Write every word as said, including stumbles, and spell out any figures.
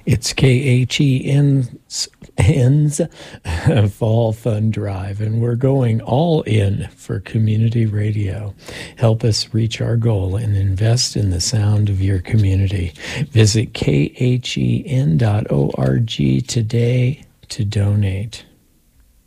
It's K H E N's, N's Fall Fund Drive, and we're going all in for community radio. Help us reach our goal and invest in the sound of your community. Visit K H E N dot org today to donate.